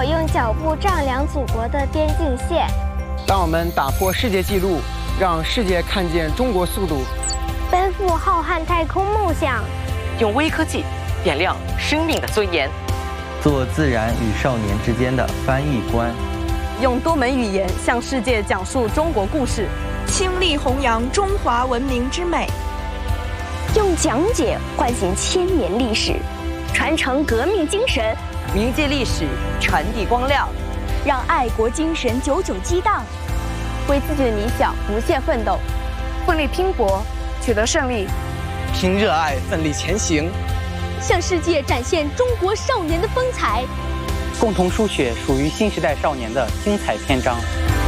用脚步丈量祖国的边境线。 当我们打破世界纪录，让世界看见中国速度， 奔赴浩瀚太空梦想， 用微科技点亮生命的尊严， 做自然与少年之间的翻译官， 用多门语言向世界讲述中国故事， 倾力弘扬中华文明之美， 用讲解唤醒千年历史，传承革命精神， 铭记历史，传递光亮， 让爱国精神久久激荡， 为自己的理想不懈奋斗，奋力拼搏，取得胜利， 凭热爱奋力前行， 向世界展现中国少年的风采， 共同书写属于新时代少年的精彩篇章。